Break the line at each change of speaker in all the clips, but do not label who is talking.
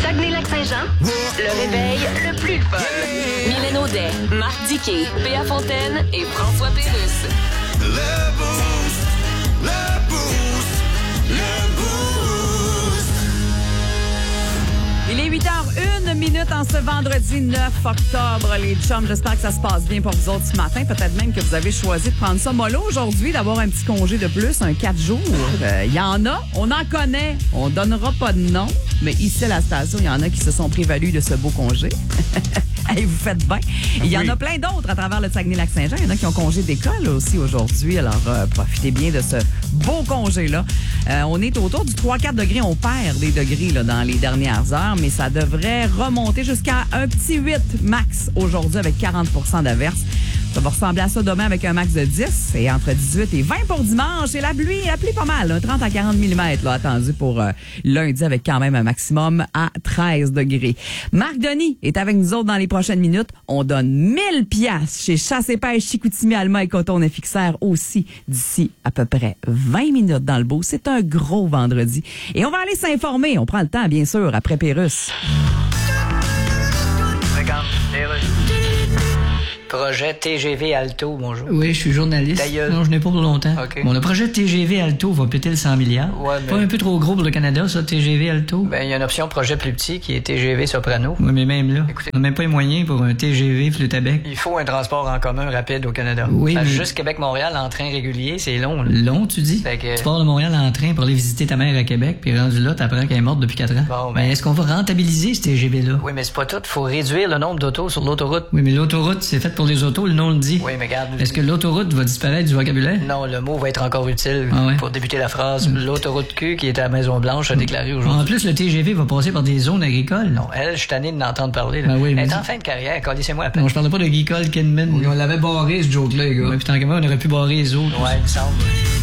Saguenay-Lac-Saint-Jean, le réveil le plus fun. Mylène Audet, Marc Diquet, Péa Fontaine et François Pérusse.
Le Boost, le Boost, le Boost.
Il est 8h01 en ce vendredi 9 octobre. Les chums, j'espère que ça se passe bien pour vous autres ce matin. Peut-être même que vous avez choisi de prendre ça mollo aujourd'hui, d'avoir un petit congé de plus, un 4 jours. Il y en a, on en connaît. On donnera pas de nom, mais ici à la station, il y en a qui se sont prévalus de ce beau congé. Hey, vous faites bien. Il y en a plein d'autres à travers le Saguenay-Lac-Saint-Jean. Il y en a qui ont congé d'école aussi aujourd'hui. Alors, profitez bien de ce beau congé-là. On est autour du 3-4 degrés. On perd des degrés là, dans les dernières heures, mais ça devrait remonter jusqu'à un petit 8 max aujourd'hui avec 40 % d'averses. Ça va ressembler à ça demain avec un max de 10 et entre 18 et 20 pour dimanche. Et la pluie pas mal, un 30 à 40 mm là, attendu pour lundi avec quand même un maximum à 13 degrés. Marc Denis est avec nous autres dans les prochaines minutes. On donne 1000 piastres chez Chasse et Pêche Chicoutimi, Alma et Coton FXR aussi d'ici à peu près 20 minutes dans le beau. C'est un gros vendredi. Et on va aller s'informer. On prend le temps, bien sûr, après Pérusse.
Regarde, Projet TGV Alto, bonjour.
Oui, je suis journaliste. Non, je n'ai pas pour longtemps.
Okay.
Bon, le projet TGV Alto va péter le 100 milliards.
Ouais, mais...
Pas un peu trop gros pour le Canada, ça, TGV Alto?
Ben, il y a une option projet plus petit qui est TGV Soprano.
Oui, mais même là,
écoutez,
on n'a même pas les moyens pour un TGV flûte à bec.
Il faut un transport en commun rapide au Canada.
Oui, mais...
Juste Québec-Montréal en train régulier, c'est long. Là.
Long, tu dis?
Fait que...
Tu pars de Montréal en train pour aller visiter ta mère à Québec, puis rendu là, t'apprends qu'elle est morte depuis 4 ans.
Bon, ben...
Mais est-ce qu'on va rentabiliser ce TGV-là?
Oui, mais c'est pas tout. Faut réduire le nombre d'autos sur l'autoroute.
Oui, mais l'autoroute, c'est fait pour les autos, le nom le dit.
Oui, mais regarde...
Est-ce que l'autoroute va disparaître du vocabulaire?
Non, le mot va être encore utile
ouais.
Pour débuter la phrase. L'autoroute Q, qui était à Maison-Blanche, a déclaré aujourd'hui.
En plus, le TGV va passer par des zones agricoles.
Non, elle, je suis tanné de l'entendre parler. Là.
Ah oui,
elle est en fin de carrière, laissez-moi à peine.
Non, je parlais pas de Guy Cole Kinman.
Oui, on l'avait barré, ce joke-là, les gars.
Ouais, puis tant qu'à moi, on aurait pu barrer les autres.
Ouais, il me semble.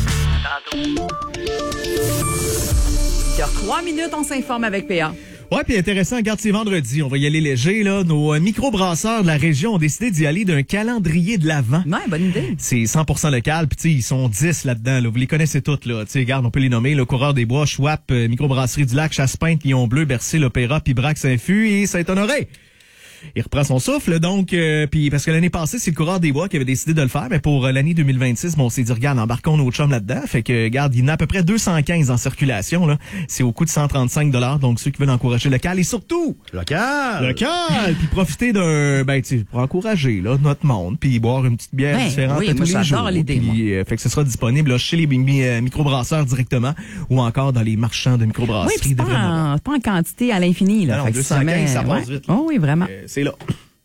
Il y a 3 minutes, on s'informe avec PA.
Ouais, puis intéressant, regarde, c'est vendredi, on va y aller léger, là. Nos microbrasseurs de la région ont décidé d'y aller d'un calendrier de l'Avent.
Ouais, bonne idée.
C'est 100% local, puis tu sais, ils sont 10 là-dedans, là. Vous les connaissez toutes, là. Tu sais, regarde, on peut les nommer, le Coureur des Bois, Schwab, Microbrasserie du Lac, Chasse-Pinte, Lion Bleu, Bercé, l'Opéra, puis Braque Saint-Fus et Saint-Honoré. Il reprend son souffle, donc, puis parce que l'année passée, c'est le Coureur des Bois qui avait décidé de le faire, mais pour l'année 2026, bon, on s'est dit, regarde, embarquons nos chums là-dedans. Fait que, regarde, il y en a à peu près 215 en circulation, là. C'est au coût de 135 $, donc ceux qui veulent encourager le local et surtout... Local! Puis profiter d'un, tu sais, pour encourager, là, notre monde, puis boire une petite bière différente à tous les jours. Puis, fait que ce sera disponible, là, chez les microbrasseurs directement ou encore dans les marchands de microbrasserie.
Oui, pas en quantité à l'infini, là.
Non, 215, ça passe vite.
Oh oui, vraiment.
C'est là.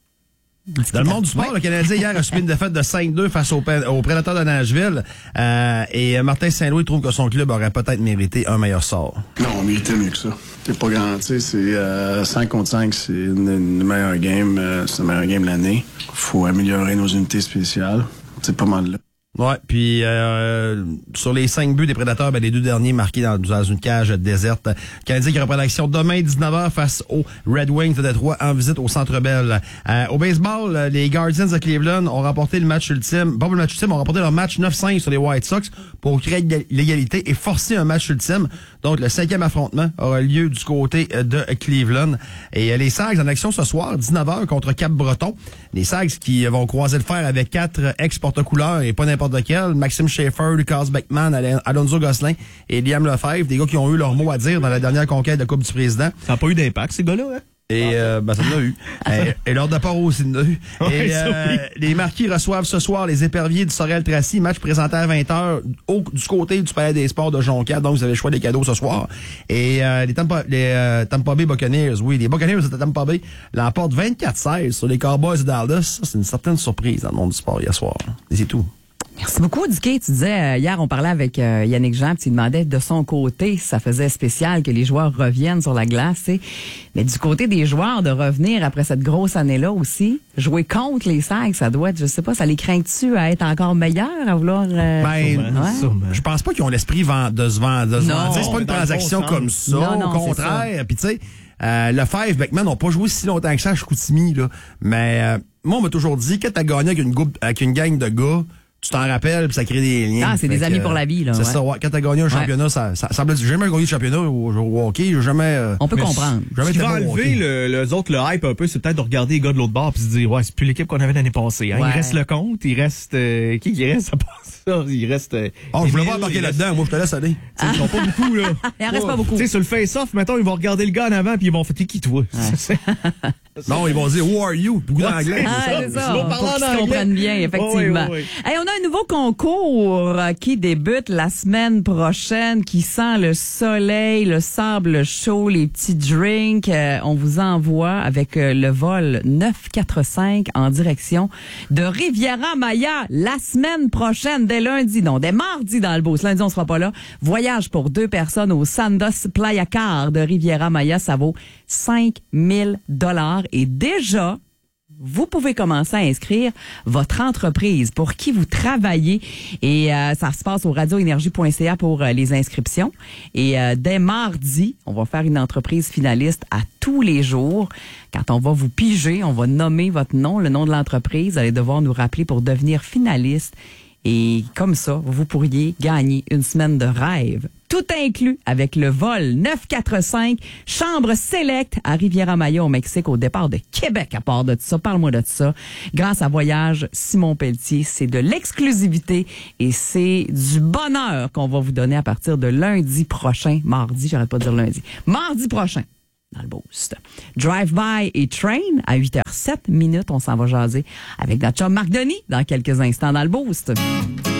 Dans le monde du sport, le Canadien hier a subi une défaite de 5-2 face aux Prédateurs de Nashville. Et Martin Saint-Louis trouve que son club aurait peut-être mérité un meilleur sort.
Non, on méritait mieux que ça. C'est pas garanti, c'est 5 contre 5, c'est une meilleure game, c'est le meilleur game de l'année. Faut améliorer nos unités spéciales. C'est pas mal là.
Ouais, puis sur les 5 buts des Prédateurs, les 2 derniers marqués dans une cage déserte. Canadien qui reprend l'action demain 19h face aux Red Wings de Détroit en visite au Centre Bell. Au baseball, les Guardians de Cleveland ont remporté le match ultime. Pas le match ultime, ont remporté leur match 9-5 sur les White Sox pour créer l'égalité et forcer un match ultime. Donc le 5e affrontement aura lieu du côté de Cleveland. Et les Sags en action ce soir, 19h contre Cap-Breton. Les Sags qui vont croiser le fer avec 4 ex-porte-couleurs et pas n'importe lequel. Maxime Schaefer, Lucas Beckman, Alonso Gosselin et Liam Lefebvre, des gars qui ont eu leur mot à dire dans la dernière conquête de la Coupe du Président.
Ça n'a pas eu d'impact, ces gars-là, hein?
Et ça en a eu. Et leur départ aussi en a eu.
Ouais,
les Marquis reçoivent ce soir les Éperviers du Sorel-Tracy, match présenté à 20h du côté du Palais des Sports de Jonquière. Donc, vous avez le choix des cadeaux ce soir. Et les Tampa Bay Buccaneers, oui, les Buccaneers de Tampa Bay l'emportent 24-16 sur les Cowboys de Dallas. Ça, c'est une certaine surprise dans le monde du sport hier soir. Et c'est tout.
Merci beaucoup, Dicky. Tu disais, hier, on parlait avec Yannick Jean, puis tu demandais de son côté, ça faisait spécial que les joueurs reviennent sur la glace, t'sais. Mais du côté des joueurs, de revenir après cette grosse année-là aussi, jouer contre les Sags, ça doit être, je sais pas, ça les craint-tu à être encore meilleurs, à vouloir...
Je pense pas qu'ils ont l'esprit de se vendre. C'est pas une transaction comme ça,
non,
au contraire. Puis tu sais, Lefebvre, Beckman n'ont pas joué si longtemps que ça à Chicoutimi, là. Mais moi, on m'a toujours dit, quand t'as gagné avec une gang de gars, tu t'en rappelles, puis ça crée des liens.
Ah, c'est des amis pour la vie, là.
C'est
ouais.
ça, ouais. Quand t'as gagné un championnat, ça semble... J'ai jamais gagné de championnat au hockey, j'ai jamais...
On peut comprendre.
Jamais
Ce qui
été
va
bon au
enlever
hockey.
les autres, le hype un peu, c'est peut-être de regarder les gars de l'autre bord puis se dire, ouais, c'est plus l'équipe qu'on avait l'année passée. Hein.
Ouais.
Il reste le compte, il reste... qui reste à part ça? Il reste...
Oh, je voulais pas
Émile,
embarquer
il reste-
là-dedans, moi, je te laisse aller.
T'sais, ils sont pas beaucoup, là.
Il en reste pas beaucoup.
Tu sais, sur le face-off, mettons, ils vont regarder le gars en avant puis ils vont faire, t'es qui, toi?
Non, ils vont dire, who are you? Beaucoup d'anglais.
Ah, c'est ça.
Ils vont
Pour
parler en
qu'ils se
anglais.
comprennent bien, effectivement.
Oui.
Hey, on a un nouveau concours qui débute la semaine prochaine, qui sent le soleil, le sable chaud, les petits drinks. On vous envoie avec le vol 945 en direction de Riviera-Maya la semaine prochaine, dès lundi, non, dès mardi dans le Beauce. Lundi, on sera pas là. Voyage pour 2 personnes au Sandos Playa Car de Riviera-Maya. Ça vaut 5 000 $ et déjà, vous pouvez commencer à inscrire votre entreprise pour qui vous travaillez et ça se passe au radioénergie.ca pour les inscriptions. Et dès mardi, on va faire une entreprise finaliste à tous les jours. Quand on va vous piger, on va nommer votre nom, le nom de l'entreprise. Vous allez devoir nous rappeler pour devenir finaliste. Et comme ça, vous pourriez gagner une semaine de rêve. Tout inclus avec le vol 945, chambre select à Riviera-Maya au Mexique au départ de Québec. À part de ça, parle-moi de ça. Grâce à Voyage Simon Pelletier, c'est de l'exclusivité et c'est du bonheur qu'on va vous donner à partir de lundi prochain. Mardi, j'arrête pas de dire lundi. Mardi prochain. Dans le Boost. Drive-by et Train à 8h07. On s'en va jaser avec notre chum Marc Denis dans quelques instants dans le Boost.